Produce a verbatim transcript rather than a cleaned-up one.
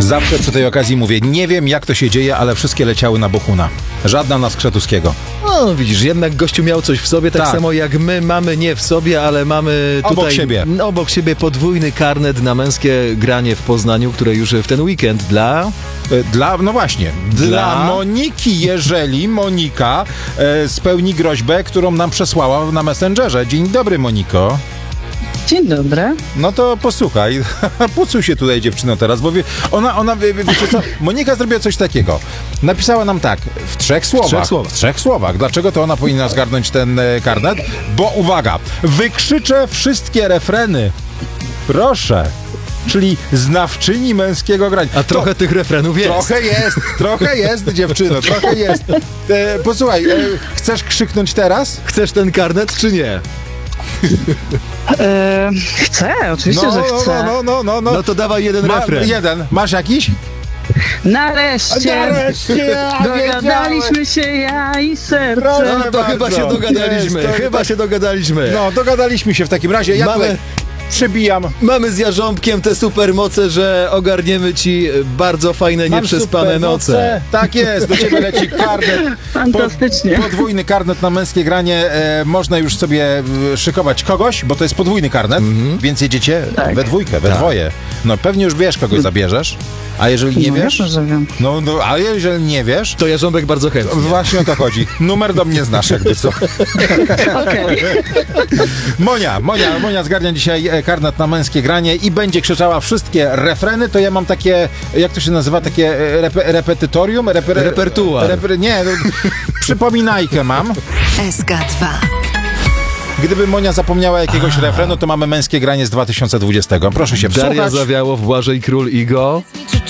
Zawsze przy tej okazji mówię, nie wiem jak to się dzieje, ale wszystkie leciały na Bohuna. Żadna na Skrzetuskiego. No widzisz, jednak gościu miał coś w sobie, tak, Tak. samo jak my mamy nie w sobie, ale mamy tutaj Obok siebie. n- obok siebie podwójny karnet na męskie granie w Poznaniu, które już w ten weekend dla... E, Dla, no właśnie, dla, Dla? Moniki, jeżeli Monika e, spełni groźbę, którą nam przesłała na Messengerze. Dzień dobry, Moniko. Dzień dobry. No to posłuchaj, pucuj się tutaj dziewczyno teraz, bo wie, ona, ona wie, wie- wiecie co, Monika zrobiła coś takiego. Napisała nam tak, w trzech słowach. trzech słowach. W trzech słowach. Dlaczego to ona powinna zgarnąć ten e, karnet? Bo uwaga, wykrzyczę wszystkie refreny. Proszę. Czyli znawczyni męskiego grania. A trochę tych refrenów jest. Trochę jest, trochę jest, dziewczyno, trochę jest. E, posłuchaj, e, chcesz krzyknąć teraz? Chcesz ten karnet, czy nie? E, chcę, oczywiście, No, że no, chcę. no, no, no, no. No to dawaj jeden Ma, refren. jeden. Masz jakiś? Nareszcie Nareszcie, ja dogadaliśmy się ja i serce. Proszę. No to chyba bardzo. się dogadaliśmy, Jest, to- chyba się dogadaliśmy. No, dogadaliśmy się w takim razie. Ja Mamy- tutaj przybijam. Mamy z Jarząbkiem te supermoce, że ogarniemy ci bardzo fajne, Mam nieprzespane super noce. Tak jest, do ciebie leci karnet. Fantastycznie. Po, podwójny karnet na męskie granie. E, można już sobie e, szykować kogoś, bo to jest podwójny karnet, więc jedziecie Tak. we dwójkę, we dwoje. No pewnie już wiesz, kogoś zabierzesz. A jeżeli nie No, wiesz, jasne, że wiem. no, no a jeżeli nie wiesz, To Jarząbek bardzo chętnie. właśnie o to chodzi. Numer do mnie znasz, jakby co. Okej. Monia, Monia, Monia zgarnia dzisiaj e, karnet na męskie granie i będzie krzyczała wszystkie refreny, to ja mam takie, jak to się nazywa, takie e, rep, repetytorium? Reper, Repertuar. Reper, nie, no, przypominajkę mam. S K dwa. Gdyby Monia zapomniała jakiegoś refrenu, to mamy męskie granie z dwa tysiące dwudziestego. Proszę się Daria wsłuchać. Zawiałow, Błażej Król, Igo. Czy